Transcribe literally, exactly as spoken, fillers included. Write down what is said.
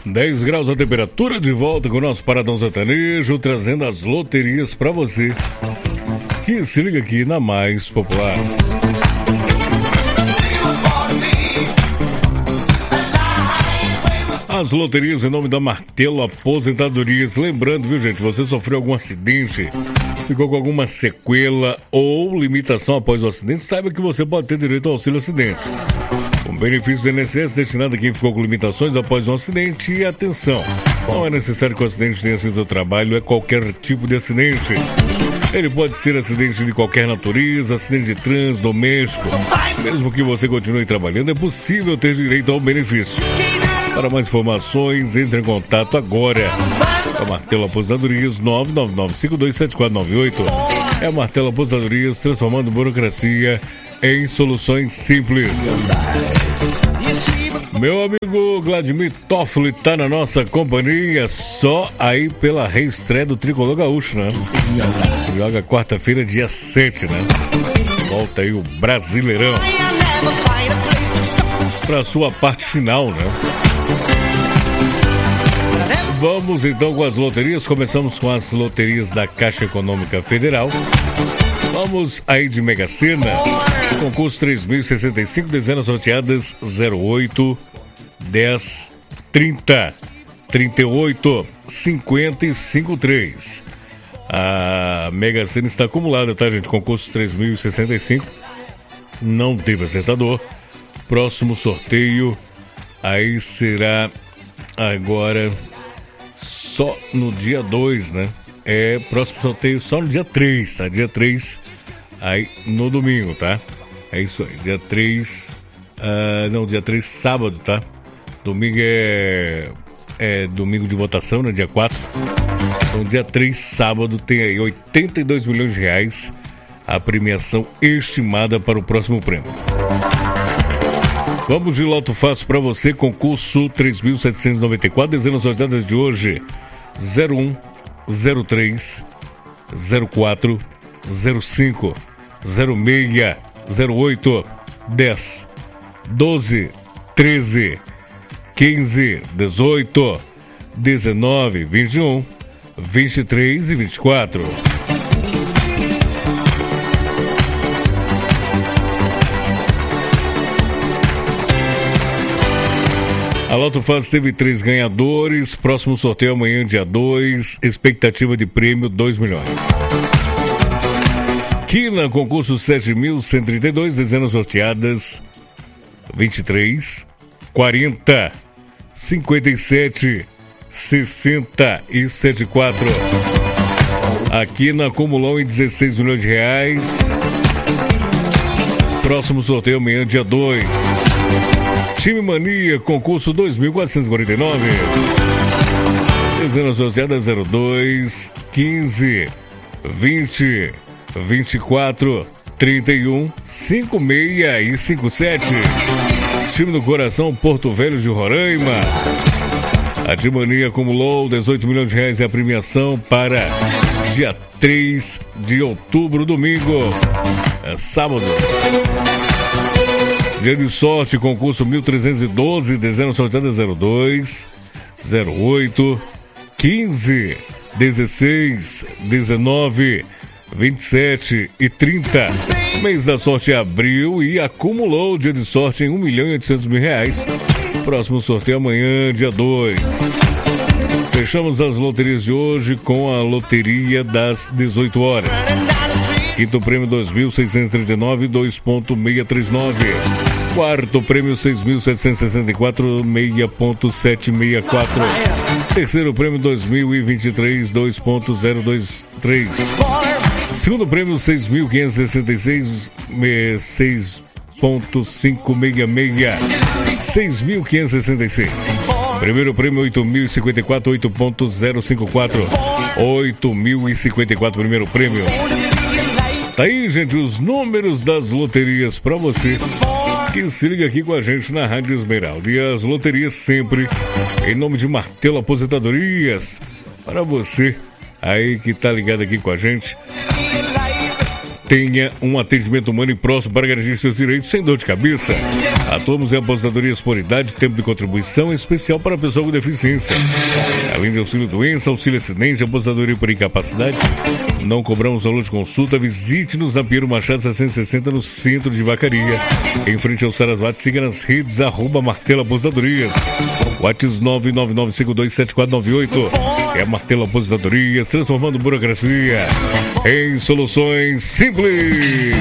dez graus a temperatura, de volta com o nosso Paradão Sertanejo, trazendo as loterias para você. Que se liga aqui na mais popular. As loterias em nome da Martelo Aposentadorias. Lembrando, viu, gente, você sofreu algum acidente, ficou com alguma sequela ou limitação após o acidente, saiba que você pode ter direito ao auxílio acidente. Um benefício do I N S S destinado a quem ficou com limitações após um acidente. E atenção, não é necessário que o acidente tenha sido do trabalho, é qualquer tipo de acidente. Ele pode ser acidente de qualquer natureza, acidente de trânsito, doméstico. Mesmo que você continue trabalhando, é possível ter direito ao benefício. Para mais informações, entre em contato agora. É a Martelo Aposentadorias, nove nove nove cinco dois sete quatro nove oito. É a Martelo Aposentadorias, transformando burocracia em soluções simples. Meu amigo Vladimir Toffoli tá na nossa companhia, só aí pela reestreia do Tricolor Gaúcho, né? Joga quarta-feira, dia sete, né? Volta aí o Brasileirão pra sua parte final, né? Vamos então com as loterias. Começamos com as loterias da Caixa Econômica Federal. Vamos aí de Mega Sena. Concurso três mil e sessenta e cinco, dezenas sorteadas zero oito, dez, trinta, trinta e oito, cinquenta e cinquenta e três. A Mega Sena está acumulada, tá, gente? Concurso três mil e sessenta e cinco. Não teve acertador. Próximo sorteio aí será agora só no dia dois, né? É, próximo sorteio só no dia três, tá? Dia três, aí no domingo, tá? É isso aí, dia três, uh, não, dia três, sábado, tá? Domingo é, é domingo de votação, né? Dia quatro. Então, dia três, sábado, tem aí oitenta e dois milhões de reais a premiação estimada para o próximo prêmio. Vamos de Loto Fácil para você, concurso três mil setecentos e noventa e quatro, dezenas sorteadas de hoje, zero um, zero três, zero quatro, zero cinco, zero seis, zero oito, dez, doze, treze, quinze, dezoito, dezenove, vinte e um, vinte e três e vinte e quatro. A Loto Fácil teve três ganhadores. Próximo sorteio amanhã, dia dois. Expectativa de prêmio dois milhões. Quina, concurso sete mil cento e trinta e dois. Dezenas sorteadas vinte e três, quarenta, cinquenta e sete, sessenta e setenta e quatro. A Quina acumulou em dezesseis milhões de reais. Próximo sorteio amanhã, dia dois. Time Mania, concurso dois mil quatrocentos e quarenta e nove. Dezenas sorteadas zero dois, quinze, vinte, vinte e quatro, trinta e um, cinquenta e seis e cinquenta e sete. Time do Coração, Porto Velho de Roraima. A Time Mania acumulou dezoito milhões de reais e a premiação para dia três de outubro, domingo. É sábado. Dia de sorte, concurso mil trezentos e doze, dezenas sorteadas zero dois, zero oito, quinze, dezesseis, dezenove, vinte e sete e trinta. Mês da sorte abriu e acumulou dia de sorte em um milhão e oitocentos mil reais. Próximo sorteio amanhã, dia dois. Fechamos as loterias de hoje com a loteria das dezoito horas. Quinto prêmio dois mil seiscentos e trinta e nove, dois ponto seiscentos e trinta e nove. Quarto prêmio seis mil setecentos e sessenta e quatro, seis ponto setecentos e sessenta e quatro. Terceiro prêmio dois mil e vinte e três, dois ponto zero dois três. Segundo prêmio seis mil quinhentos e sessenta e seis, seis ponto quinhentos e sessenta e seis. seis mil quinhentos e sessenta e seis. Primeiro prêmio oito mil e cinquenta e quatro, oito ponto zero cinquenta e quatro. oito mil e cinquenta e quatro, primeiro prêmio. Tá aí, gente, os números das loterias para você que se liga aqui com a gente na Rádio Esmeralda. E as loterias sempre em nome de Martelo Aposentadorias. Para você aí que tá ligado aqui com a gente, tenha um atendimento humano e próximo para garantir seus direitos sem dor de cabeça. A Atuamos em aposentadorias por idade, tempo de contribuição especial para pessoa com deficiência. Além de auxílio doença, auxílio acidente, aposentadoria por incapacidade. Não cobramos valor de consulta. Visite-nos na Piero Machado seiscentos e sessenta, no centro de Vacaria. Em frente ao Sarasvati, siga nas redes, arroba Martelo Aposentadorias. WhatsApp nove nove nove cinco dois sete quatro nove oito. É Martelo Aposentadorias, transformando burocracia em soluções simples.